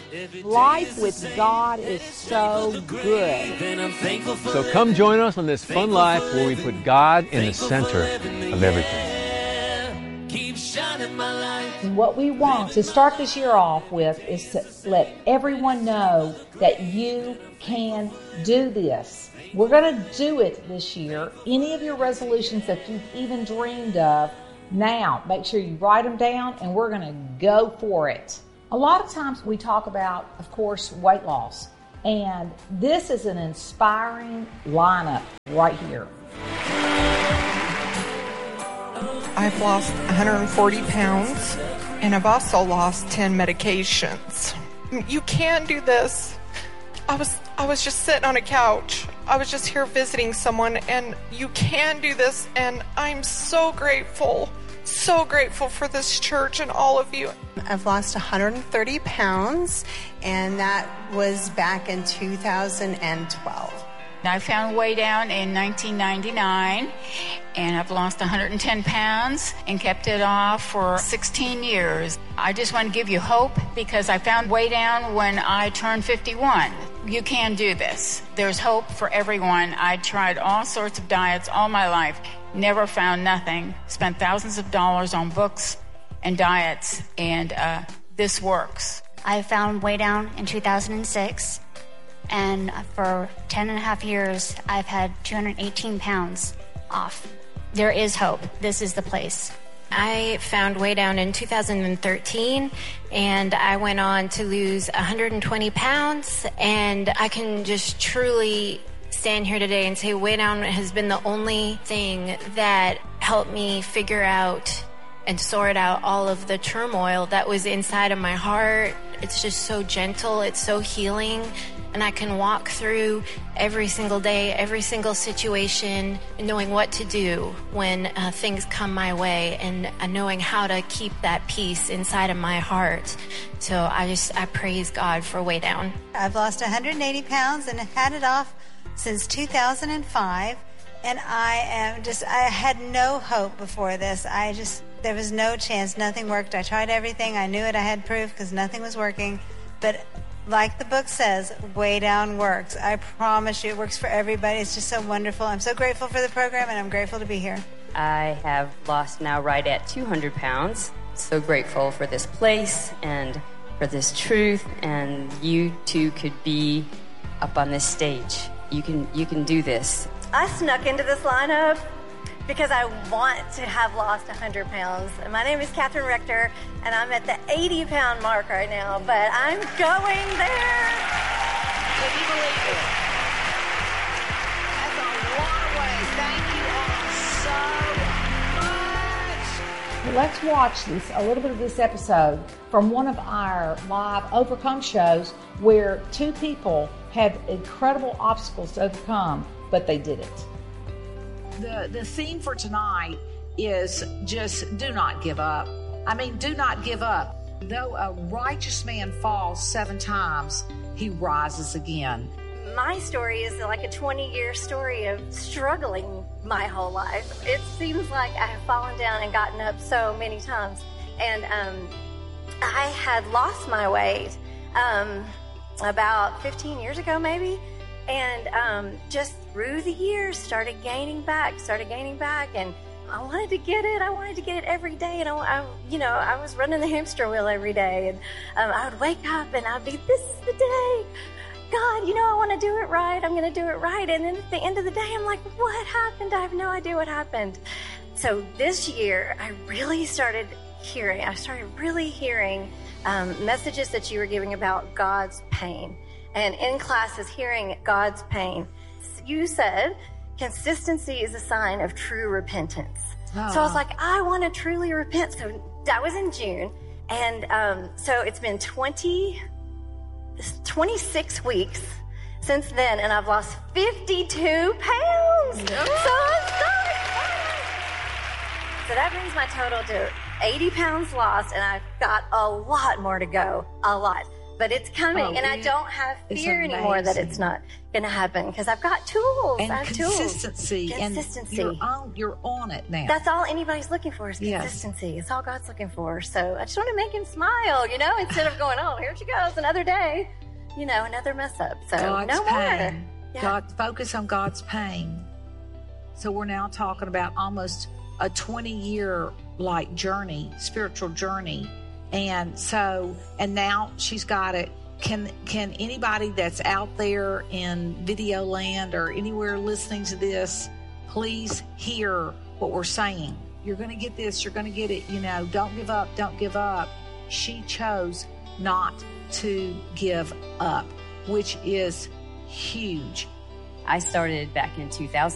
Life with God is so good. So come join us on this fun life where we put God in the center of everything. And what we want to start this year off with is to let everyone know that you can do this. We're going to do it this year. Any of your resolutions that you've even dreamed of, now make sure you write them down and we're going to go for it. A lot of times we talk about, of course, weight loss. And this is an inspiring lineup right here. I've lost 140 pounds, and I've also lost 10 medications. You can do this. I was just sitting on a couch. I was just here visiting someone, and you can do this, and I'm so grateful for this church and all of you. I've lost 130 pounds, and that was back in 2012. I found Way Down in 1999, and I've lost 110 pounds and kept it off for 16 years. I just want to give you hope because I found Way Down when I turned 51. You can do this. There's hope for everyone. I tried all sorts of diets all my life, never found nothing, spent thousands of dollars on books and diets, and this works. I found Way Down in 2006. And for 10 and a half years, I've had 218 pounds off. There is hope. This is the place. I found Way Down in 2013, and I went on to lose 120 pounds, and I can just truly stand here today and say Way Down has been the only thing that helped me figure out and sort out all of the turmoil that was inside of my heart. It's just so gentle, it's so healing, and I can walk through every single day, every single situation, knowing what to do when things come my way, and knowing how to keep that peace inside of my heart. So I praise God for Way Down. I've lost 180 pounds and had it off since 2005, and I had no hope before this. There was no chance. Nothing worked. I tried everything. I knew it. I had proof because nothing was working. But like the book says, Way Down works. I promise you it works for everybody. It's just so wonderful. I'm so grateful for the program, and I'm grateful to be here. I have lost now right at 200 pounds. So grateful for this place and for this truth, and you too could be up on this stage. You can do this. I snuck into this lineup because I want to have lost 100 pounds. My name is Catherine Rector, and I'm at the 80-pound mark right now, but I'm going there. Can you believe it? That's a long way. Thank you all so much. Let's watch a little bit of this episode from one of our live Overcome shows where two people had incredible obstacles to overcome, but they did it. The theme for tonight is just do not give up. I mean, do not give up. Though a righteous man falls 7 times, he rises again. My story is like a 20-year story of struggling my whole life. It seems like I have fallen down and gotten up so many times. And I had lost my weight about 15 years ago, maybe. And just through the years, started gaining back, and I wanted to get it. I wanted to get it every day, and I was running the hamster wheel every day, and I would wake up and I'd be, this is the day. God, I want to do it right. I'm going to do it right. And then at the end of the day, I'm like, what happened? I have no idea what happened. So this year, I started really hearing messages that you were giving about God's pain. And in classes, hearing God's pain. You said consistency is a sign of true repentance. Oh. So I was like, I want to truly repent. So that was in June. And so it's been 26 weeks since then, and I've lost 52 pounds. No. So I'm so excited. So that brings my total to 80 pounds lost, and I've got a lot more to go. A lot. but it's coming, and I don't have fear anymore that it's not going to happen because I've got tools. And I have consistency. Consistency. And you're on it now. That's all anybody's looking for is consistency. It's all God's looking for. So I just want to make him smile, instead of going, oh, here she goes, another day, another mess up. So God's no pain. more. Yeah. God, focus on God's pain. So we're now talking about almost a 20-year journey, spiritual journey. And now she's got it. Can anybody that's out there in video land or anywhere listening to this, please hear what we're saying. You're going to get this. You're going to get it. Don't give up. Don't give up. She chose not to give up, which is huge. I started back in 2000.